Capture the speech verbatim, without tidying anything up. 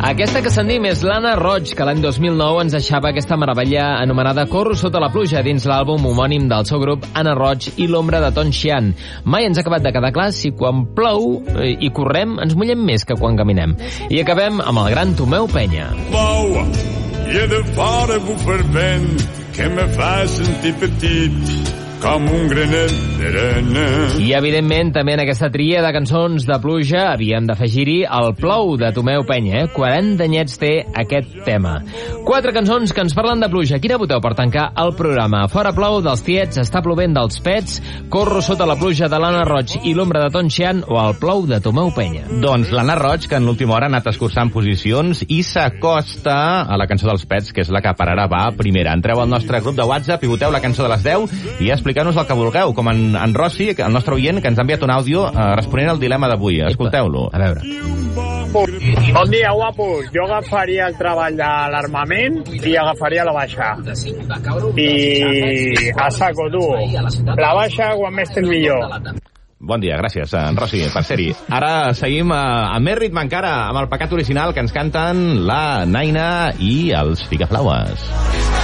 Aquesta que sentim és l'Anna Roig, que l'any dos mil nou ens deixava aquesta meravella anomenada Corro sota la pluja dins l'àlbum homònim del seu grup Anna Roig i l'ombra de Ton Xian. Mai ens ha acabat de quedar clar si quan plou eh, i correm ens mullem més que quan caminem. I acabem amb el gran Tomeu Penya. Plou i he de fora bufarvent que me fa sentir petit com un granet d'arena. I, evidentment, també en aquesta tria de cançons de pluja havíem d'afegir-hi el Plou de Tomeu Penya. Eh? quaranta anyets té aquest tema. Quatre cançons que ens parlen de pluja. Quina voteu per tancar el programa? Fora plou dels Tiets, Està plovent dels Pets, Corro sota la pluja de l'Anna Roig i l'ombra de Ton Xian o el Plou de Tomeu Penya? Doncs l'Anna Roig, que en l'última hora ha anat escurçant posicions i s'acosta a la cançó dels Pets, que és la que per ara va primera. Entreu al nostre grup de WhatsApp i voteu la cançó de les deu i expliqueu Explicar-nos el que vulgueu, com en, en Rossi, el nostre oient, que ens ha enviat un àudio eh, responent al dilema d'avui. Escolteu-lo. A veure. Bon dia, guapos. Jo agafaria el treball de l'armament i agafaria la baixa. I a saco, tu. La baixa, quan més tens millor. Bon dia, gràcies, en Rossi, per ser-hi. Ara seguim a, a més ritme encara, amb el pecat original que ens canten la Naina i els Picaflaues.